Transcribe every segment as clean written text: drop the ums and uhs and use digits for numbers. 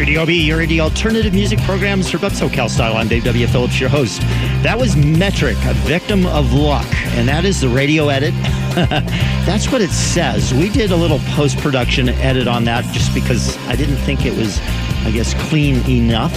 Studio B, you're the alternative music programs for up SoCal style. I'm Dave W. Phillips, your host. That was Metric, a victim of luck, and that is the radio edit. That's what it says. We did a little post-production edit on that just because I didn't think it was, I guess, clean enough.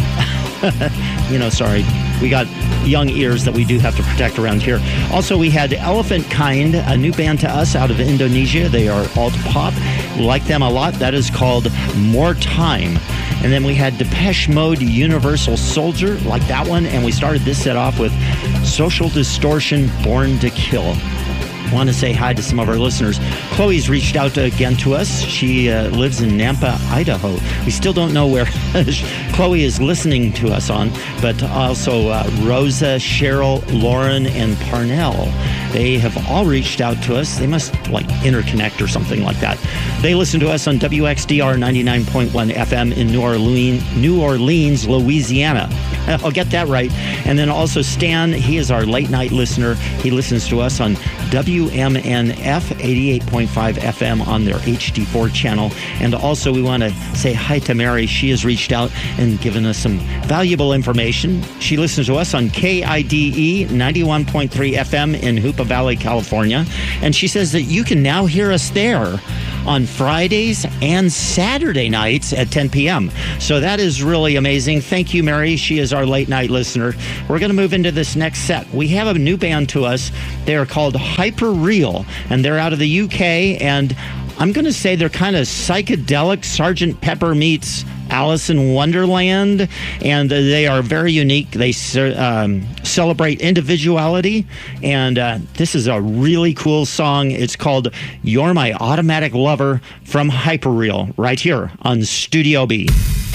Sorry. We got young ears that we do have to protect around here. Also, we had Elephant Kind, a new band to us out of Indonesia. They are alt pop. We like them a lot. That is called More Time. And then we had Depeche Mode, Universal Soldier, like that one. And we started this set off with Social Distortion, Born to Kill. I want to say hi to some of our listeners. Chloe's reached out again to us. She lives in Nampa, Idaho. We still don't know where Chloe is listening to us on, but also Rosa, Cheryl, Lauren, and Parnell. They have all reached out to us. They must interconnect or something like that. They listen to us on WXDR 99.1 FM in New Orleans, Louisiana. I'll get that right. And then also Stan, he is our late night listener. He listens to us on WMNF 88.5 FM on their HD4 channel. And also we want to say hi to Mary. She has reached out and given us some valuable information. She listens to us on KIDE 91.3 FM in Hoopa Valley, California. And she says that you can now hear us there on Fridays and Saturday nights at 10 p.m. So that is really amazing. Thank you, Mary. She is our late night listener. We're going to move into this next set. We have a new band to us. They are called Hyper Real, and they're out of the UK, and I'm going to say they're kind of psychedelic Sgt. Pepper meets Alice in Wonderland, and they are very unique. They celebrate individuality, and this is a really cool song. It's called You're My Automatic Lover from Hyperreal, right here on Studio B.